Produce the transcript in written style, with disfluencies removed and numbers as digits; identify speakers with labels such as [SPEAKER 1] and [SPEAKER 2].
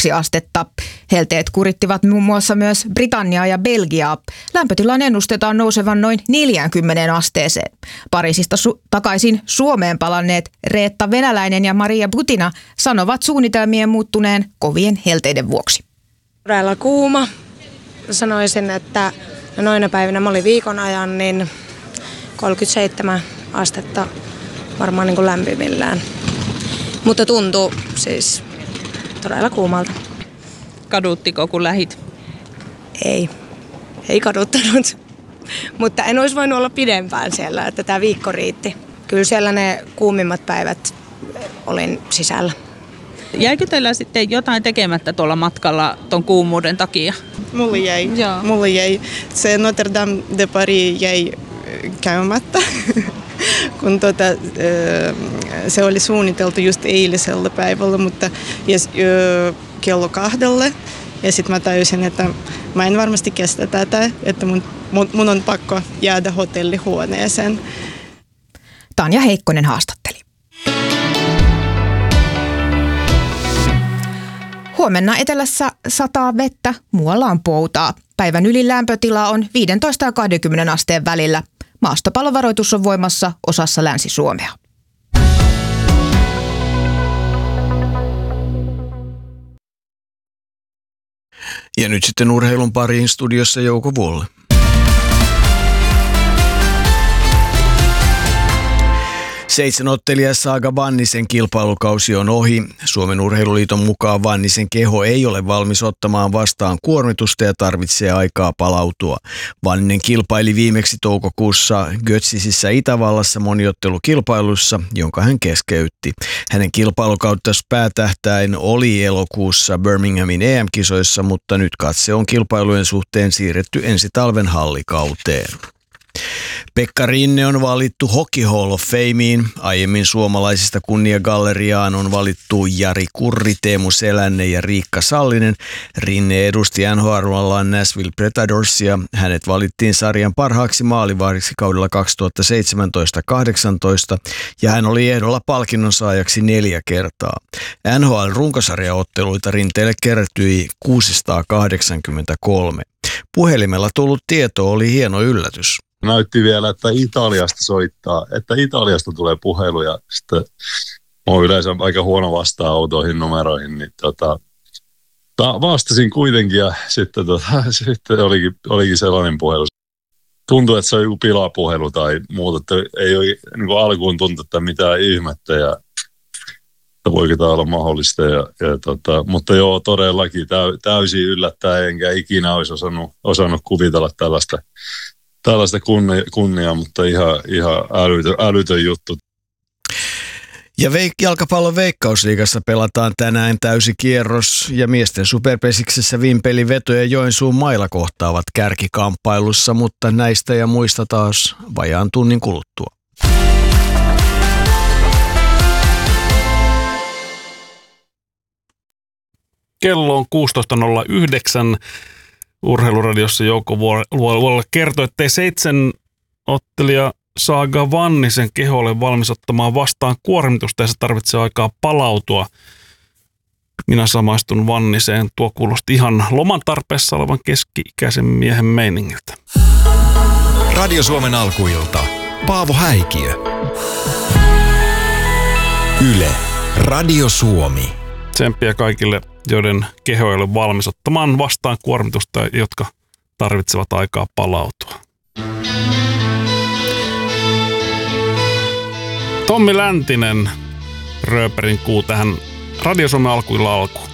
[SPEAKER 1] 2 astetta. Helteet kurittivat muun muassa myös Britanniaa ja Belgiaa. Lämpötilan ennustetaan nousevan noin 40 asteeseen. Pariisista takaisin Suomeen palanneet Reetta Venäläinen ja Maria Butina sanovat suunnitelmien muuttuneen kovien helteiden vuoksi.
[SPEAKER 2] Todella kuuma. Sanoisin, että noina päivinä mä olin viikon ajan, niin 37 astetta varmaan niin kuin lämpimillään. Mutta tuntuu siis todella kuumalta.
[SPEAKER 3] Kaduttiko kun lähit?
[SPEAKER 2] Ei kaduttanut. Mutta en olisi voinut olla pidempään siellä, että tämä viikko riitti. Kyllä siellä ne kuumimmat päivät olin sisällä.
[SPEAKER 3] Jäikö teillä sitten jotain tekemättä tuolla matkalla ton kuumuuden takia?
[SPEAKER 4] Mulla jäi. Se Notre Dame de Paris jäi käymättä, kun se oli suunniteltu just eilisellä päivällä, mutta kello 2. Ja sitten mä tajusin, että mä en varmasti kestä tätä, että mun on pakko jäädä hotellihuoneeseen.
[SPEAKER 1] Tanja Heikkonen haastatteli. Huomenna etelässä sataa vettä, muualla on poutaa. Päivän ylin lämpötila on 15 ja 20 asteen välillä. Maastopallovaroitus on voimassa osassa Länsi-Suomea.
[SPEAKER 5] Ja nyt sitten urheilun pariin, studiossa Jouko Vuolle. 7-ottelija Saga Vannisen kilpailukausi on ohi. Suomen urheiluliiton mukaan Vannisen keho ei ole valmis ottamaan vastaan kuormitusta ja tarvitsee aikaa palautua. Vanninen kilpaili viimeksi toukokuussa Götzisissä Itävallassa moniottelukilpailussa, jonka hän keskeytti. Hänen kilpailukauttas päätähtäin oli elokuussa Birminghamin EM-kisoissa, mutta nyt katse on kilpailujen suhteen siirretty ensi talven hallikauteen. Pekka Rinne on valittu Hockey Hall of Fameen. Aiemmin suomalaisista kunniagalleriaan on valittu Jari Kurri, Teemu Selänne ja Riikka Sallinen. Rinne edusti NHL:n Nashville Predatorsia. Hänet valittiin sarjan parhaaksi maalivahdiksi kaudella 2017-18 ja hän oli ehdolla palkinnon saajaksi 4 kertaa. NHL-runkosarjaotteluita Rinteelle kertyi 683. Puhelimella tullut tieto oli hieno yllätys.
[SPEAKER 6] Näytti vielä, että Italiasta soittaa, että Italiasta tulee puheluja. Sitten mä oon yleensä aika huono vastaan autoihin, numeroihin, niin vastasin kuitenkin ja sitten olikin sellainen puhelu. Tuntui, että se on joku pilapuhelu tai muuta, että ei ole niin kuin alkuun tuntunut, että mitään ihmettä ja voiko tämä olla mahdollista. Mutta joo, todellakin täysin yllättäen, enkä ikinä olisi osannut kuvitella tällaista kunniaa, mutta ihan älytön juttu.
[SPEAKER 5] Ja jalkapallon Veikkausliigassa pelataan tänään täysi kierros ja miesten superpesiksessä Vimpelin Veto ja Joensuun Maila kohtaavat kärkikamppailussa, mutta näistä ja muista taas vajaan tunnin kuluttua.
[SPEAKER 7] Kello on 16.09. Urheiluradiossa Jouko Vuolle kertoi, ettei 7-ottelija Saga Vannisen keho ole valmis ottamaan vastaan kuormitusta ja se tarvitsee aikaa palautua. Minä samaistun Vanniseen. Tuo kuulosti ihan loman tarpeessa olevan keski-ikäisen miehen meiningiltä.
[SPEAKER 8] Radio Suomen alkuilta. Paavo Häikiö. Yle. Radio Suomi.
[SPEAKER 7] Tsemppiä kaikille, joiden keho ei ole valmis ottamaan vastaan kuormitusta, jotka tarvitsevat aikaa palautua. Tommi Läntinen, Rööperin kuu tähän Radio Suomen alkuilla alkuun.